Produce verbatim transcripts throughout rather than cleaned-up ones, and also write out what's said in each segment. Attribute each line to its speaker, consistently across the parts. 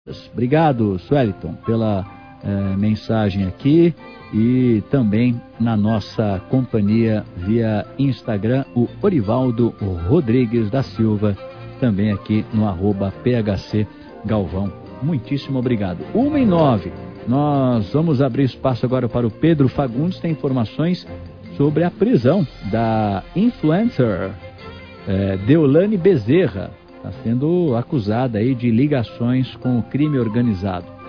Speaker 1: Obrigado, Sueliton, pela eh, mensagem aqui e também na nossa companhia via Instagram, o Orivaldo Rodrigues da Silva, também aqui no arroba P H C Galvão. Muitíssimo obrigado. Uma e nove. Nós vamos abrir espaço agora para o Pedro Fagundes, tem informações sobre a prisão da influencer é, Deolane Bezerra. Está sendo acusada aí de ligações com o crime organizado.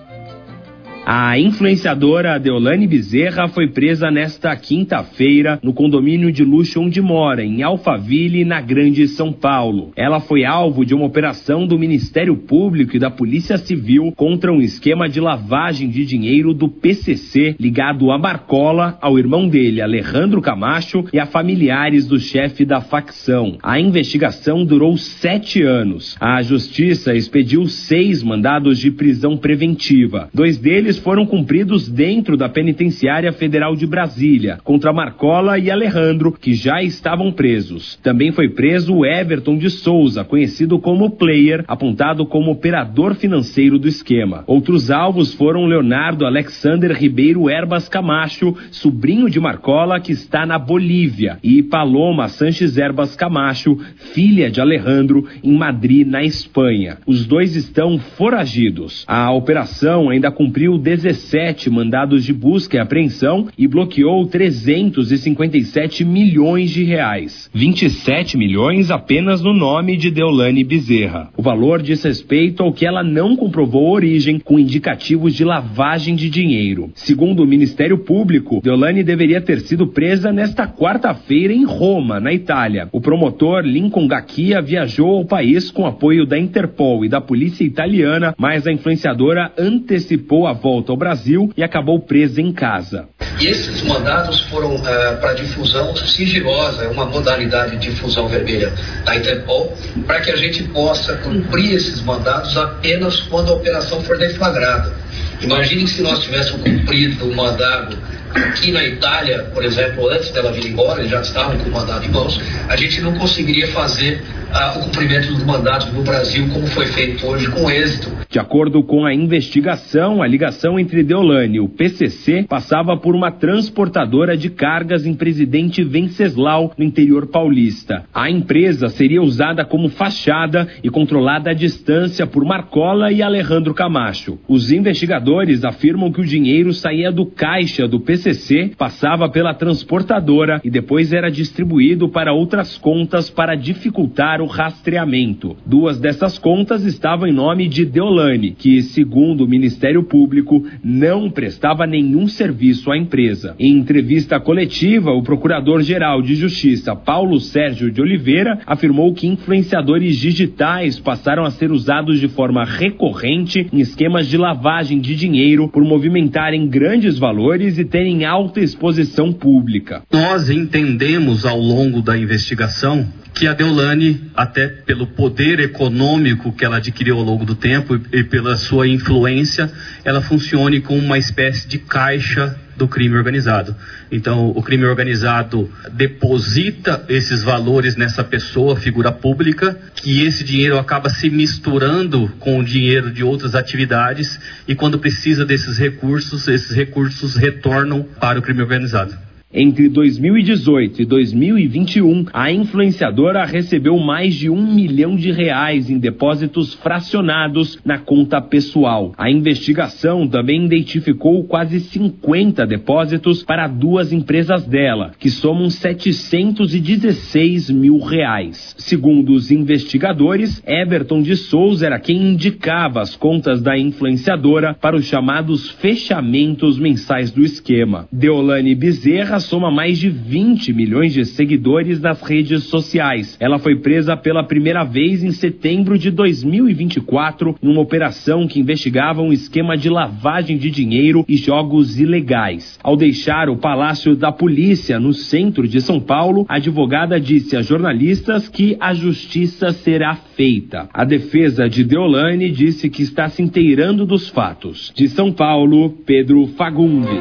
Speaker 2: A influenciadora Deolane Bezerra foi presa nesta quinta-feira no condomínio de luxo onde mora, em Alphaville, na Grande São Paulo. Ela foi alvo de uma operação do Ministério Público e da Polícia Civil contra um esquema de lavagem de dinheiro do P C C ligado a Marcola, ao irmão dele, Alejandro Camacho, e a familiares do chefe da facção. A investigação durou sete anos. A Justiça expediu seis mandados de prisão preventiva. Dois deles foram cumpridos dentro da Penitenciária Federal de Brasília, contra Marcola e Alejandro, que já estavam presos. Também foi preso o Everton de Souza, conhecido como Player, apontado como operador financeiro do esquema. Outros alvos foram Leonardo Alexander Ribeiro Herbas Camacho, sobrinho de Marcola, que está na Bolívia, e Paloma Sanches Herbas Camacho, filha de Alejandro, em Madrid, na Espanha. Os dois estão foragidos. A operação ainda cumpriu dezessete mandados de busca e apreensão e bloqueou trezentos e cinquenta e sete milhões de reais. vinte e sete milhões apenas no nome de Deolane Bezerra. O valor diz respeito ao que ela não comprovou a origem, com indicativos de lavagem de dinheiro. Segundo o Ministério Público, Deolane deveria ter sido presa nesta quarta-feira em Roma, na Itália. O promotor Lincoln Gacchia viajou ao país com apoio da Interpol e da polícia italiana, mas a influenciadora antecipou a volta ao Brasil e acabou presa em casa.
Speaker 3: E esses mandados foram uh, para difusão sigilosa, é uma modalidade de difusão vermelha da Interpol, para que a gente possa cumprir esses mandados apenas quando a operação for deflagrada. Imagine se nós tivéssemos cumprido o mandado aqui na Itália, por exemplo, antes dela vir embora, eles já estavam com o mandado em mãos, a gente não conseguiria fazer uh, o cumprimento dos mandados no Brasil como foi feito hoje com êxito.
Speaker 2: De acordo com a investigação, a ligação entre Deolane e o P C C passava por uma transportadora de cargas em Presidente Venceslau, no interior paulista. A empresa seria usada como fachada e controlada à distância por Marcola e Alejandro Camacho. Os investigadores afirmam que o dinheiro saía do caixa do P C C, passava pela transportadora e depois era distribuído para outras contas para dificultar o rastreamento. Duas dessas contas estavam em nome de Deolane, que, segundo o Ministério Público, não prestava nenhum serviço à empresa. Em entrevista coletiva, o Procurador-Geral de Justiça, Paulo Sérgio de Oliveira, afirmou que influenciadores digitais passaram a ser usados de forma recorrente em esquemas de lavagem de dinheiro por movimentarem grandes valores e terem alta exposição pública.
Speaker 4: Nós entendemos ao longo da investigação que a Deolane, até pelo poder econômico que ela adquiriu ao longo do tempo e pela sua influência, ela funcione como uma espécie de caixa do crime organizado. Então, o crime organizado deposita esses valores nessa pessoa, figura pública, que esse dinheiro acaba se misturando com o dinheiro de outras atividades e quando precisa desses recursos, esses recursos retornam para o crime organizado.
Speaker 2: Entre dois mil e dezoito e dois mil e vinte e um, a influenciadora recebeu mais de um milhão de reais em depósitos fracionados na conta pessoal. A investigação também identificou quase cinquenta depósitos para duas empresas dela, que somam setecentos e dezesseis mil reais. Segundo os investigadores, Everton de Souza era quem indicava as contas da influenciadora para os chamados fechamentos mensais do esquema. Deolane Bezerra soma mais de vinte milhões de seguidores nas redes sociais. Ela foi presa pela primeira vez em setembro de dois mil e vinte e quatro, numa operação que investigava um esquema de lavagem de dinheiro e jogos ilegais. Ao deixar o Palácio da Polícia, no centro de São Paulo, a advogada disse a jornalistas que a justiça será feita. A defesa de Deolane disse que está se inteirando dos fatos. De São Paulo, Pedro Fagundes.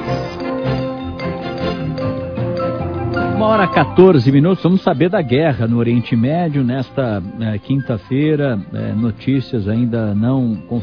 Speaker 1: Uma hora quatorze minutos, vamos saber da guerra no Oriente Médio nesta eh, quinta-feira, eh, notícias ainda não confirmadas.